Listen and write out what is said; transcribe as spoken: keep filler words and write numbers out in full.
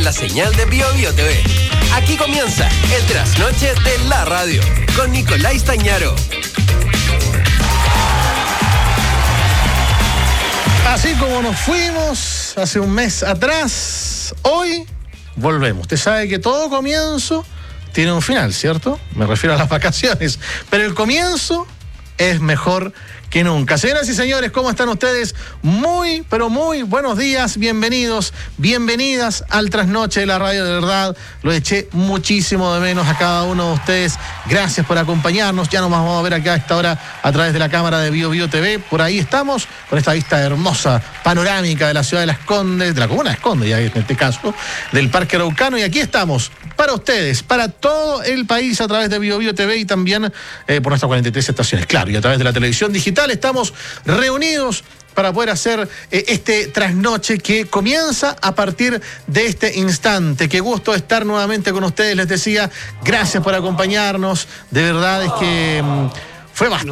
en la señal de Bio Bio T V. Aquí comienza el trasnoche de la radio con Nicolás Tañaro. Así como nos fuimos hace un mes atrás, hoy volvemos. Usted sabe que todo comienzo tiene un final, ¿cierto? Me refiero a las vacaciones. Pero el comienzo es mejor que nunca. Señoras y señores, ¿cómo están ustedes? Muy, pero muy buenos días, bienvenidos, bienvenidas al Trasnoche de la Radio. De verdad, lo eché muchísimo de menos a cada uno de ustedes. Gracias por acompañarnos. Ya nos vamos a ver acá a esta hora a través de la cámara de Bio Bio T V. Por ahí estamos, con esta vista hermosa, panorámica de la ciudad de Las Condes, de la comuna de Las Condes, ya en este caso, del Parque Araucano. Y aquí estamos, para ustedes, para todo el país, a través de Bio Bio T V y también eh, por nuestras cuarenta y tres estaciones. Claro, y a través de la televisión digital estamos reunidos para poder hacer eh, este trasnoche que comienza a partir de este instante. Qué gusto estar nuevamente con ustedes, les decía. Gracias por acompañarnos. De verdad es que mmm, fue bastante.